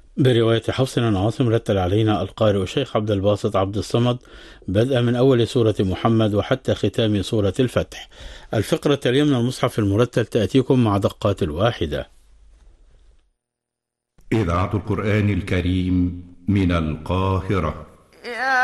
برواية حفص عن عاصم رتل علينا القارئ الشيخ عبد الباسط عبد الصمد بدءا من أول سورة محمد وحتى ختام سورة الفتح. الفقرة اليوم من المصحف المرتل تأتيكم مع دقات الواحدة. إذاعة القرآن الكريم من القاهرة.